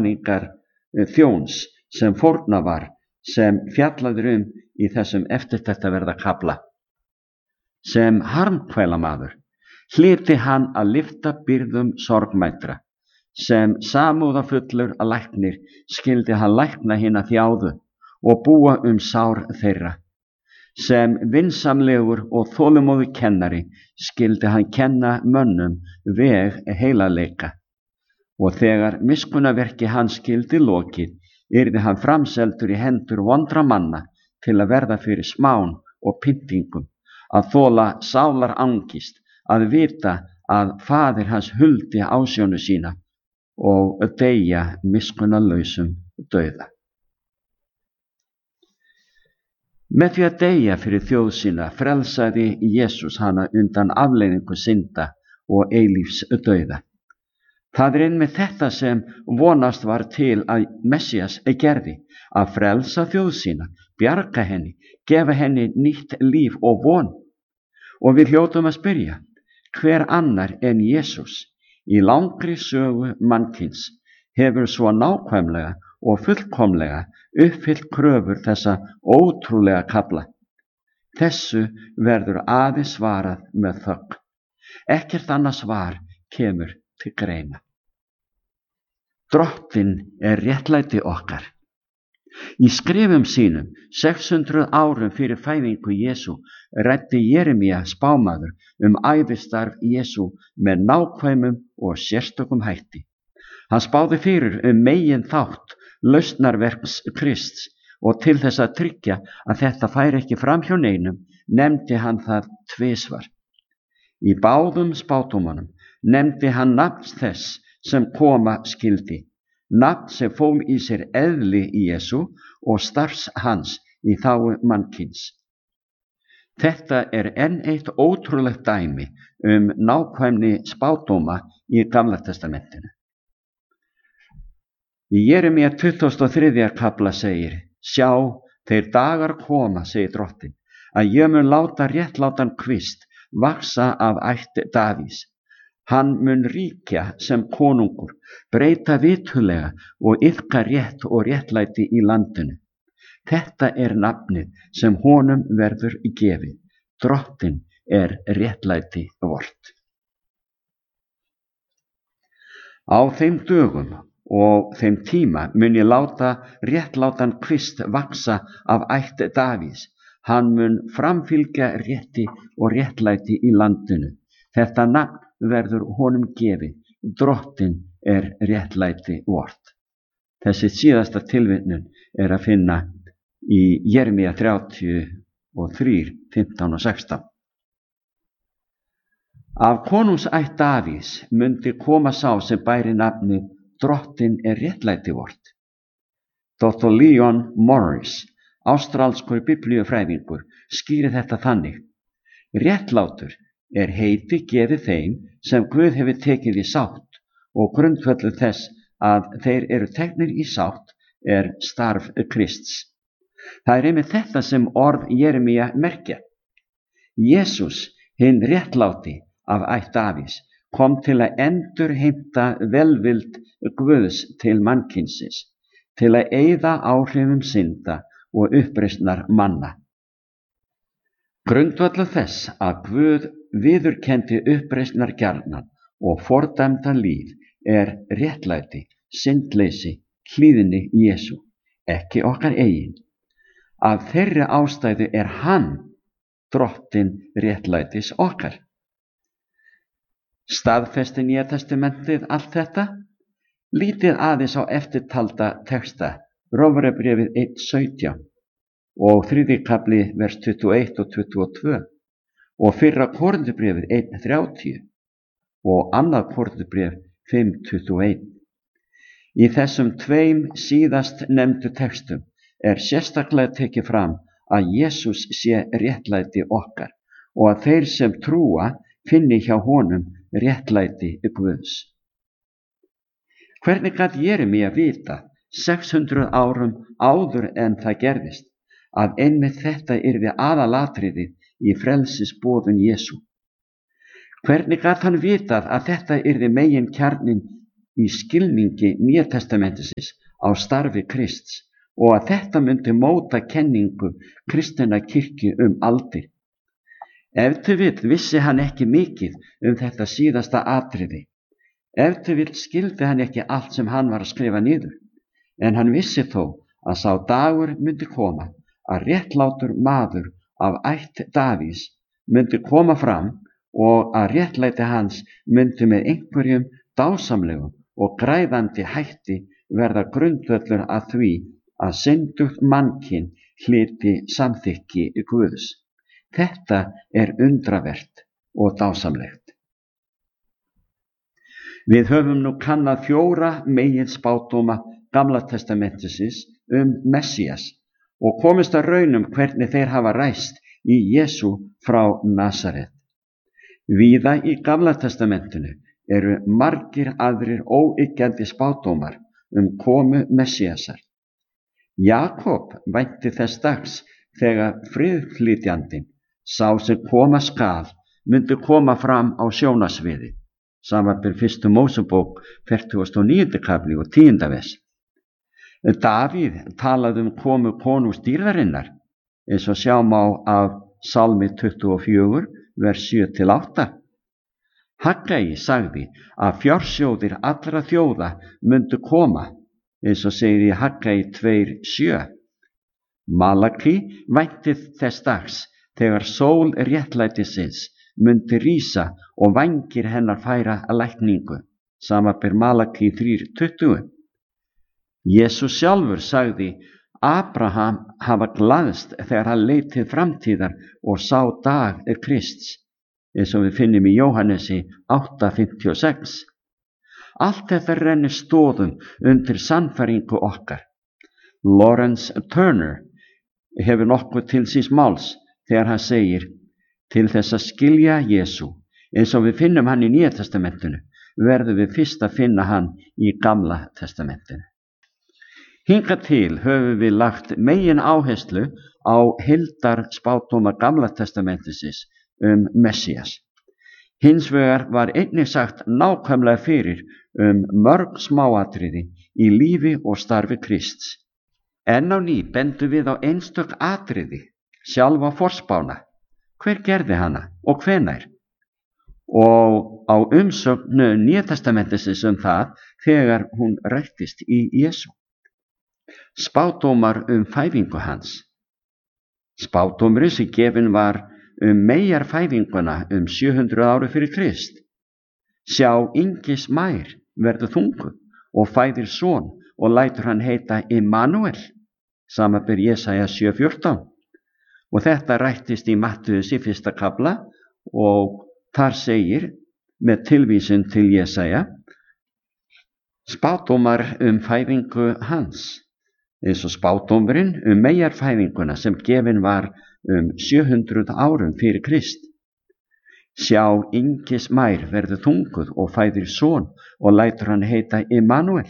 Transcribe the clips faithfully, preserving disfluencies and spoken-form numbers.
varningar þjóns sem fórna var, sem fjallaður um í þessum eftirtektarverða kafla. Sem harmkvælamaður hlyti hann að lyfta byrðum sorgmætra. Sem samúðarfullur læknir skyldi hann lækna hina þjáðu og búa um sár þeirra. Sem vinsamlegur og þolinmóður kennari skyldi hann kenna mönnum veg heilagleika. Og þegar miskunnaverki hans skyldi lokið, yrði hann framseldur í hendur vondra manna til að verða fyrir smán og pyntingum, að þola sálar angist, að vita að faðir hans huldi ásjónu sína og deyja miskunnarlausum dauða. Með því að deyja fyrir þjóð sína frelsaði Jesús hana undan afleiðingu synda og eilífs dauða. Það er einmitt þetta sem vonast var til að Messías gerði, að frelsa þjóð sína, bjarga henni, gefa henni nýtt líf og von. Og við hljótum að spyrja, hver annar en Jesús í langri sögu mannkyns hefur svo nákvæmlega og fullkomlega uppfyllt kröfur þessa ótrúlega kafla. Þessu verður aðeins svarað með þögn. Ekkert annað svar kemur til greina. Drottinn er réttlæti okkar. Í skrifum sínum sex hundruð árum fyrir fæðingu Jesú ræddi Jeremía spámaður um ævistarf Jesú með nákvæmum og sérstökum hætti. Hann spáði fyrir um megin þátt lausnarverks Krists og til þess að tryggja að þetta færi ekki fram hjá neinum nefndi hann það tvisvar. Í báðum spádómunum nefndi hann nafn þess sem koma skyldi, nafn sem fól í sér eðli Jesú og starfs hans í þágu mannkyns. Þetta er enn eitt ótrúlegt dæmi um nákvæmni spádóma í Gamla testamentinu. Í Jeremía tuttugasta og þriðja kafla segir, sjá, þeir dagar koma, segir Drottinn, að ég mun láta réttlátan kvist vaxa af ætt Davís. Hann mun ríkja sem konungur, breyta vitulega og iðka rétt og réttlæti í landinu. Þetta er nafnið sem honum verður gefið. Drottinn er réttlæti vort. Á þeim dögum og þeim tíma mun ég láta réttlátan kvist vaxa af ætt Davís. Hann mun framfylgja rétti og réttlæti í landinu. Þetta nafn verður honum gefið. Drottinn er réttlæti vort. Þessi síðasta tilvitnun er að finna í Jeremía þrjátíu og þrjú, fimmtán og sextán. Af konungsætt Davís mundi koma sá sem bæri nafnið Drottinn er réttlæti vort. doktor Leon Morris, ástralskur biblíufræðingur, skýrir þetta þannig. Réttlátur er heiti gefið þeim sem Guð hefur tekið í sátt og grundvöllur þess að þeir eru teknir í sátt er starf Krists. Það er einmitt þetta sem orð Jeremía merkja. Jesús, hinn réttláti af ætt Davís, kom til að endurheimta velvild Guðs til mannkynsins, til að eyða áhrifum synda og uppreisnar manna. Grundvöllur þess að Guð viðurkenndi uppreisnar gjarnan og fordæmda líf er réttlæti, syndleysi, hlýðni Jesú, ekki okkar eigin. Af þeirri ástæðu er hann, Drottinn réttlætis okkar. Staðfesti Nýja testamentið allt þetta? Lítið aðeins á eftirtalda texta, Rómverjabréfið eitt sautján og þriðji kafli vers tuttugu og eitt og tuttugu og tvö og fyrra Korinthubréfið eitt þrjátíu og annað Korinthubréf fimm tuttugu og eitt. Í þessum tveim síðast nefndu textum er sérstaklega tekið fram að Jesús sé réttlæti okkar og að þeir sem trúa finni hjá honum réttlæti Guðs. Hvernig gat Jeremía vita sex hundruð árum áður en það gerðist að einmitt þetta yrði aðalatriðið í frelsisboðun Jesú? Hvernig gat hann vitað að þetta yrði megin kjarninn í skilningi Nýja testamentisins á starfi Krists og að þetta myndi móta kenningu kristinna kirkju um aldir. Ef til vill vissi hann ekki mikið um þetta síðasta atriði. Ef til vill skildi hann ekki allt sem hann var að skrifa niður. En hann vissi þó að sá dagur myndi koma að réttlátur maður af ætt Davíðs myndi koma fram og að réttlæti hans myndi með einhverjum dásamlegum og græðandi hætti verða grundvöllur að því að syndugt mannkyn hlyti samþykki Guðs. Þetta er undravert og dásamlegt. Við höfum nú kannað fjóra megin spádóma Gamla testamentisins um Messías og komist að raunum hvernig þeir hafa ræst í Jesú frá Nasaret. Víða í Gamla testamentinu eru margir aðrir óyggjandi spádómar um komu Messíasar. Jakob vænti þess dags þegar friðflytjandinn, sá sem koma skal, myndi koma fram á sjónarsviði, samanber fyrstu Mósebók fertugasta og níunda kafli og tíunda vers. Davíð talaði um komu konungs dýrðarinnar, eins og sjá má af Salmi tuttugu og fjögur, vers sjö til átta. Haggai sagði að fjársjóðir allra þjóða myndu koma, eins og segir í Haggai tvö sjö. Malaki vænti þess dags þegar sól réttlætisins myndi rísa og vængir hennar færa að lækningu, samanber Malaki þrjú tuttugu. Jesús sjálfur sagði Abraham hafa glaðst þegar hann leit til framtíðar og sá dag Krists, eins og við finnum í Jóhannesi átta fimmtíu og sex. Allt þetta rennir stoðum undir sannfæringu okkar. Lawrence Turner hefur nokkuð til síns máls þegar hann segir: til þess að skilja Jesú, eins og við finnum hann í Nýja testamentinu, verðum við fyrst að finna hann í Gamla testamentinu. Hingað til höfum við lagt megin áherslu á heildar spádóma Gamla testamentisins um Messías. Hins vegar var einnig sagt nákvæmlega fyrir um mörg smáatriði í lífi og starfi Krists. Enn á ný bendum við á einstök atriði, sjálfa forspána. Hver gerði hana og hvenær? Og á umsögn Nýja testamentisins um það þegar hún rættist í Jesú. Spádómar um fæðingu hans. Spádómurinn sem gefinn var um meyjarfæðinguna um sjö hundruð ári fyrir Krist. Sjá, Ingis mær verður þunguð og fæðir son og lætur hann heita Immanuel, samanber Jesaja sjö fjórtán. Og þetta rættist í Mattheus í fyrsta kafla og þar segir með tilvísun til Jesaja spádómar um fæðingu hans, eins og spádómurinn um meyjarfæðinguna sem gefinn var um sjö hundruð árum fyrir Krist. Sjá, Ingis mær verður þunguð og fæðir son og lætur hann heita Immanuel.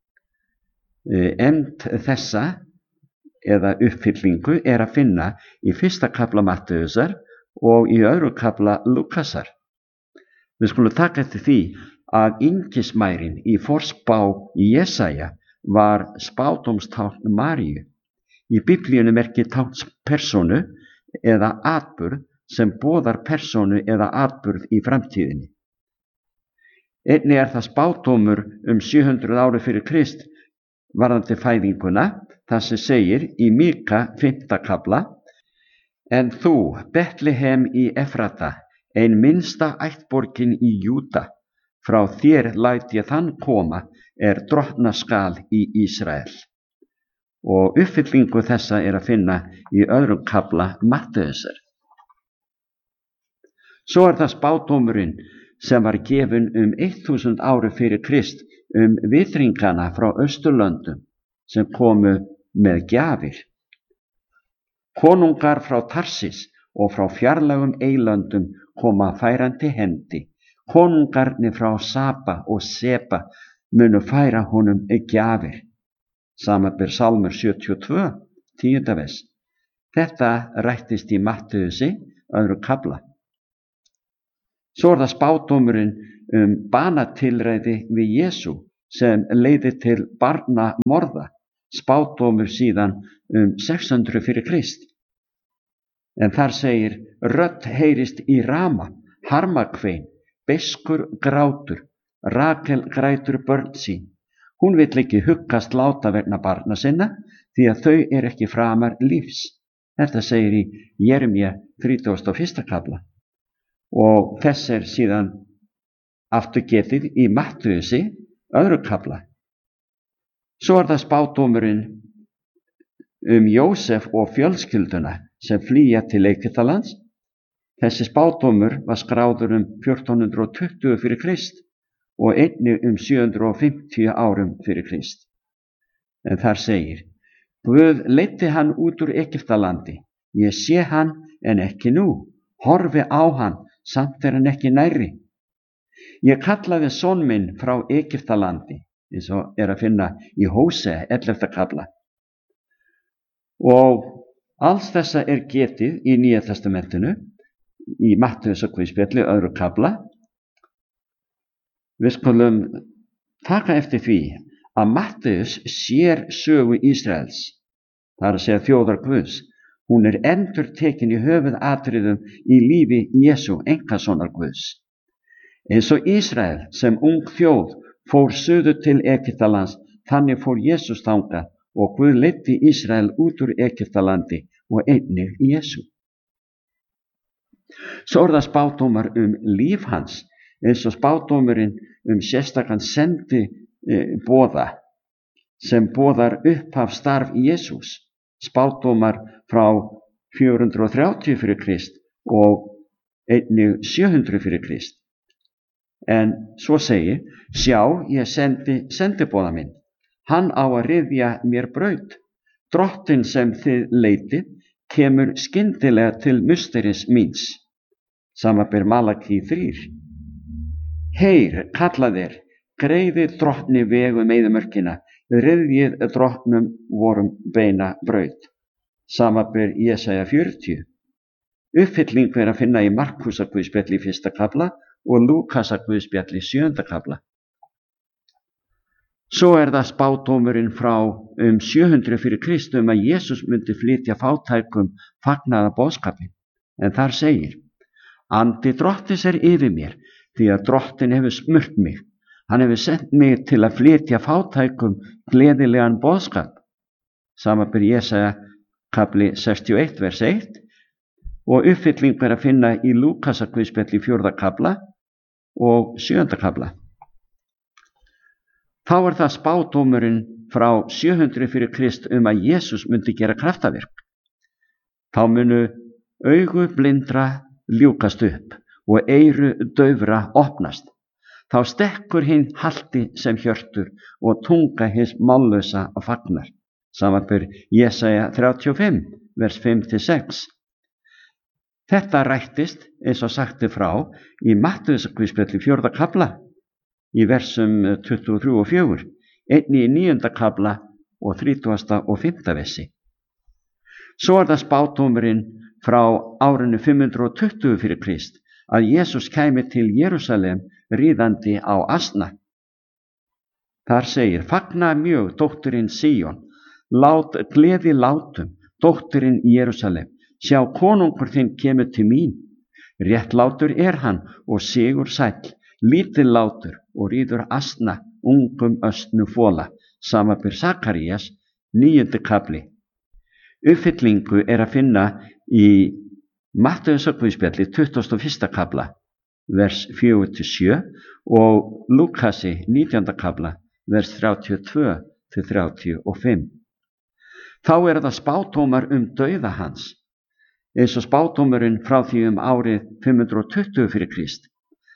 Emd þessa eða uppfyllingu er að finna í fyrsta kafla Mattheusar og í öðru kafla Lúkasar. Við skulum taka eftir því að Ingismærin í forspá Jesaja var spádómstákn Maríu. Í Biblíunni merkir tákn persónu eða atburð sem boðar persónu eða atburð í framtíðinni. Einnig er það spádómur um sjö hundruð ári fyrir Krist varðandi fæðinguna, það sem segir í Míka fimmta kafla: en þú, Betlehem í Efrata, ein minnsta ættborgin í Júda, frá þér læt ég þann koma er drottna skal í Ísrael. Og uppfyllingu þessa er að finna í öðrum kafla Mattheusar. Svo er það spádómurinn sem var gefinn um þúsund ári fyrir Krist um vitringana frá Austurlöndum sem komu með gjafir. Konungar frá Tarsis og frá fjarlægum eylöndum koma færandi hendi. Konungarnir frá Saba og Seba munu færa honum gjafir. Samanber Salmur sjötíu og tvö, tíunda vers. Þetta rættist í Matteusi, öðru kafla. Svo er það spádómurinn um banatilræði við Jesú sem leiði til barnamorða, spádómur síðan um sex hundruð fyrir Krist. En þar segir, rödd heyrist í Rama, harmakvein, beiskur grátur, Rakel grætur börn sín. Hún vill ekki huggast láta vegna barna sinna, því að þau er ekki framar lífs. Þetta segir í Jeremíu þrítugasta og fyrsta kafla. Og þess er síðan aftur getið í Mattheusi öðru kafla. Svo er það spádómurinn um Jósef og fjölskylduna sem flýja til Egyptalands. Þessi spádómur var skráður um fjórtán hundruð tuttugu fyrir Krist og einnig um sjö hundruð fimmtíu árum fyrir Krist. En þar segir, Guð leiddi hann út úr Egyptalandi, ég sé hann en ekki nú, horfi á hann, samt er hann ekki nærri. Ég kallaði son minn frá Egyptalandi, eins og er að finna í Hósea ellefta kafla. Og alls þessa er getið í Nýja testamentinu, í Mattheusarguðspjalli öðru kafla. Við skulum taka eftir því að Mattheus sér sögu Ísraels, það er að segja þjóðar Guðs. Hún er endurtekin í höfuðatriðum í lífi Jesú, einkasonar Guðs. Eins og Ísrael sem ung þjóð fór suður til Egyptalands, þannig fór Jesús þangað og Guð leiddi Ísrael út úr Egyptalandi og einnig Jesú. Svo er það spádómar um líf hans, eins og spádómurinn um sérstakann sendi e, boða sem boðar upphaf starf Jesús, spádómar frá fjögur hundruð þrjátíu fyrir Krist og einnig sjö hundruð fyrir Krist. En svo segir, sjá, ég sendi sendiboða minn, hann á að ryðja mér braut, drottinn sem þið leitið kemur skyndilega til musteris míns. Samanber Malaki þrír. Heyr, kalla þér, greiðið drottni vegum eyðimörkina, ryðjið drottnum vorum beina braut. Samanber Jesaja fjörutíu. Uppfylling er að finna í Markúsarguðspjalli í fyrsta kafla og Lúkasarguðspjalli í sjöunda kafla. Svo er það spádómurinn frá um sjö hundruð fyrir Krist um að Jesús myndi flytja fátækum fagnaða boðskapinn. En þar segir, andi drottins er yfir mér, því að drottin hefur smurt mig. Hann hefur sendt mig til að flytja fátækum gleðilegan boðskap. Samanber Jesaja kafli sextíu og eitt vers eitt og uppfylling er að finna í Lúkasarguðspjalli í fjórða kafla og sjöunda kafla. Þá er það spádómurinn frá sjö hundruð fyrir Krist um að Jesús myndi gera kraftaverk. Þá munu augu blindra ljúkast upp og eyru daufra opnast. Þá stekkur hinn halti sem hjörtur og tunga hins mállausa að fagnar. Samanber Jesaja þrjátíu og fimm, vers fimm til sex. Þetta rættist, eins og sagti frá, í Mattheusarguðspjalli fjórða kafla, í versum tuttugu og þrjú og fjögur, einnig í níunda kafla og þrítugasta og fimmta versi. Svo er það spádómurinn frá árinu fimm hundruð tuttugu fyrir Krist að Jesús kæmi til Jerúsalem ríðandi á asna. Þar segir, fagna mjög dótturinn Síón, lát gleði látum, dótturinn Jerúsalem, sjá konungur þinn kemur til mín. Réttlátur er hann og sigur sæll, lítillátur og ríður asna ungum östnu fóla. Samanber Sakarías níundi kafli. Uppfyllingu er að finna í Mattheusarguðspjalli tuttugasta og fyrsta kafla, vers fjögur til sjö og Lúkasi nítjánda kafla, vers þrjátíu og tvö til þrjátíu og fimm. Þá er það spádómar um dauða hans, eins og spádómurinn frá því um árið fimm hundruð tuttugu fyrir Krist,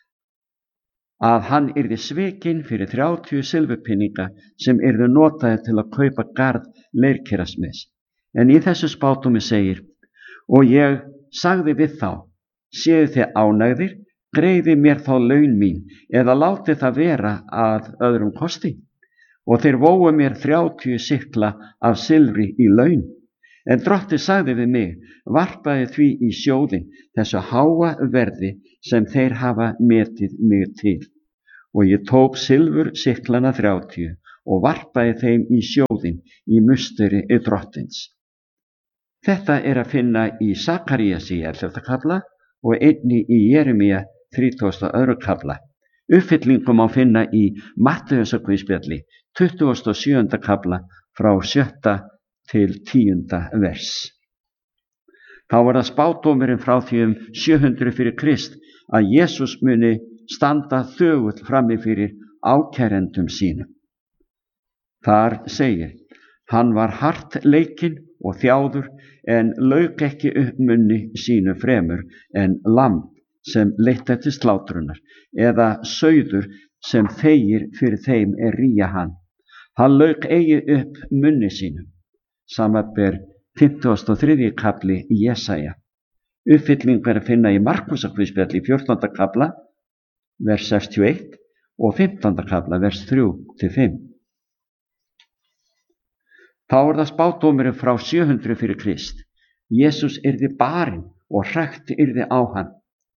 að hann yrði svikinn fyrir þrjátíu silfurpeninga sem yrðu notaði til að kaupa garð leirkerasmiðs. En í þessu spádómi segir, og ég sagði við þá, séu þið ánægðir, greiði mér þá laun mín, eða láti það vera að öðrum kosti. Og þeir vóu mér þrjátíu sikla af silfri í laun. En drottinn sagði við mig, varpaði því í sjóðinn þessu háa verði sem þeir hafa metið mig til. og ég tók silfur siklana þrjátíu og varpaði þeim í sjóðinn í musteri drottins. Þetta er að finna í Sakaríasi ellefta kafla og einnig í Jeremía þrítugasta og öðrum kafla. Uppfyllingu má finna í Matteusarguðspjalli tuttugasta og sjöunda kafla frá sjötta til tíunda vers. Þá var það spádómurinn frá því um sjö hundruð fyrir Krist að Jesús muni standa þögull frammi fyrir ákærendum sínum. Þar segir, hann var hart leikinn og þjáður en lauk ekki upp munni sínu fremur en lamb sem leitt eftir slátrunar eða sauður sem þegir fyrir þeim er rýja hann. Hann lauk eigi upp munni sínum. Samanber fimmtugasta og þriðji kafli í Jesaja. Uppfyllingu er að finna í Markúsarguðspjalli fjórtánda kafla, vers sextíu og eitt og fimmtánda kafla, vers þrjú til fimm. Þá er það spádómurinn frá sjö hundruð fyrir Krist. Jesús yrði barinn og hrækt yrði á hann.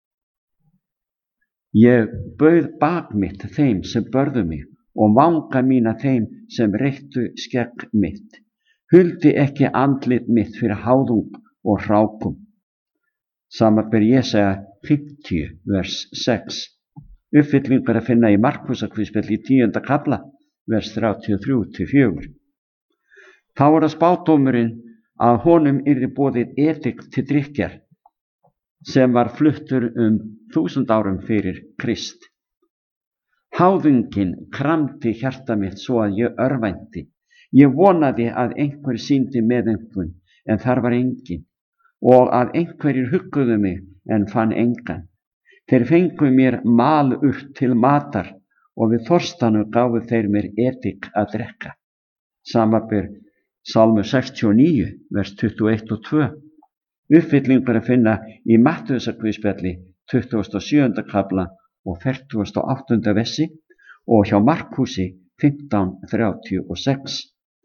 Ég bauð bak mitt þeim sem börðu mig og vanga mína þeim sem reittu skegg mitt. Huldi ekki andlit mitt fyrir háðung og hrákum. Samanber Jesaja fimmtíu, vers sex. Uppfyllingu er að finna í Markúsarguðspjalli í tíunda kafla, vers þrjátíu og þrjú til fjögur. Þá er það spádómurinn að honum yrði boðið edik til drykkjar sem var fluttur um þúsund árum fyrir Krist. Háðungin kramdi hjarta mitt svo að ég örvænti. Ég vonaði að einhver sýndi meðaumkun en þar var engin og að einhverjir hugguðu mig en fann engan. Þeir fengu mér malurt til matar og við þorstanu gáfu þeir mér edik að drekka. Samanber Salmur sextíu og níu, vers tuttugu og eitt og tvö. Uppfyllingu er að finna í Matteusarguðspjalli tuttugasta og sjöunda kafla og fertugasta og áttunda versi og hjá Markúsi fimmtán þrjátíu og sex.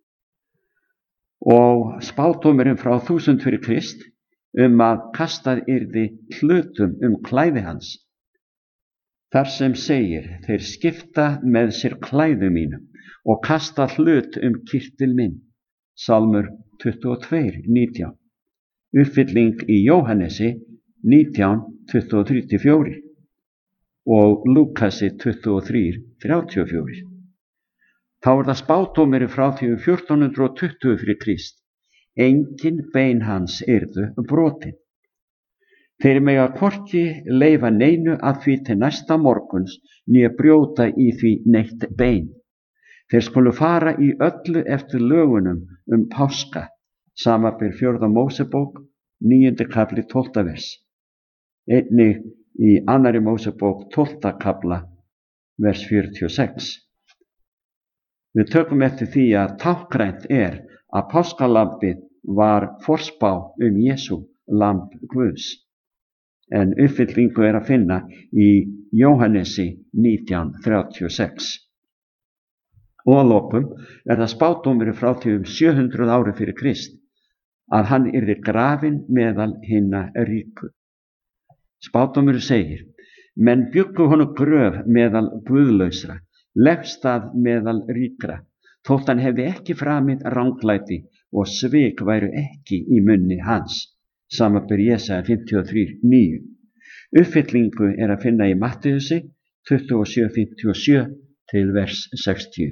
Og spádómurinn frá þúsund fyrir Krist um að kastað yrði hlutum um klæði hans. Þar sem segir, þeir skipta með sér klæðu mínum og kasta hlut um kyrtil minn. Salmur tuttugu og tvö, nítján. Uppfylling í Jóhannesi nítján, tuttugu og þrjú til fjögur og Lúkasi tuttugu og þrjú, þrjátíu og fjögur. Þá er það spádómurinn frá því um fjórtán hundruð og tuttugu fyrir Krist. Engin bein hans yrðu brotin. Þeir mega hvorki leyfa neinu að því til næsta morguns né brjóta í því neitt bein. Þeir skulu fara í öllu eftir lögunum um páska, samanber fjórða Mósebók, níundi kafli tólfta vers. Einnig í annarri Mósebók tólfta kafla, vers fjörutíu og sex. Við tökum eftir því að táknrænt er að páskalambið var forspá um Jesú, lamb Guðs, en uppfyllingu er að finna í Jóhannesi nítján þrjátíu og sex. Og að lokum er það spádómurinn frá því um sjö hundruð ári fyrir Krist að hann yrði grafinn meðal hinna ríku. Spádómurinn segir, menn bjuggu honum gröf meðal guðlausra, legstað meðal ríkra, þótt hann hefði ekki framið ranglæti og svik væru ekki í munni hans. Samanber Jesaja fimmtíu og þrjú, níu. Uppfyllingu er að finna í Matteusi tuttugu og sjö, fimmtíu og sjö til vers sextíu.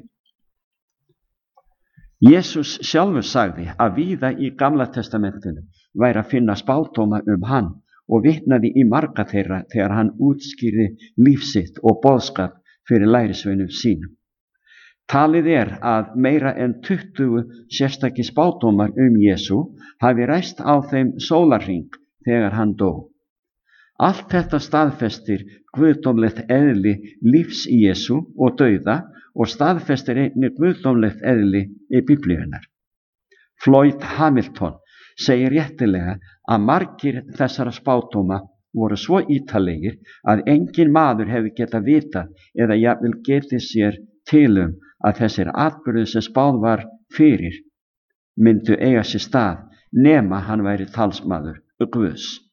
Jesús sjálfur sagði að víða í Gamla testamentinu væri að finna spádóma um hann og vitnaði í marga þeirra þegar hann útskýrði líf sitt og boðskap fyrir lærisveinum sínum. Talið er að meira en tuttugu sérstakir spádómar um Jesú hafi ræst á þeim sólarhring þegar hann dó. Allt þetta staðfestir guðdómlegt eðli lífs í Jesú og dauða og staðfestir einnig guðdómlegt eðli í Biblíunnar. Floyd Hamilton segir réttilega að margir þessara spádóma voru svo ítalegir að engin maður hefði getað vita eða jafnvel getið sér til um að þessir atburðir sem spáð var fyrir myndu eiga sér stað nema hann væri talsmaður Guðs.